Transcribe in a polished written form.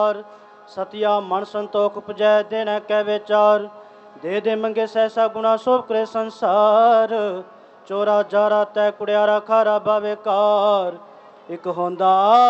सतिया मन संतोख उपजै देने कै विचार। दे मंगे सहसा गुणा शोभ करे संसार। चोरा जारा तै कुड़ियारा खारा बावेकार। एक होंदा